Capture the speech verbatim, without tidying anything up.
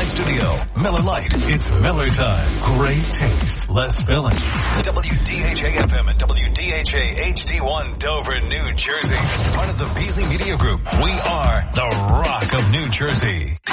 Lite Studio. Miller Lite. It's Miller time. Great taste. Less filling. W D H A F M and W D H A H D one Dover, New Jersey. Part of the Beasley Media Group. We are the Rock of New Jersey.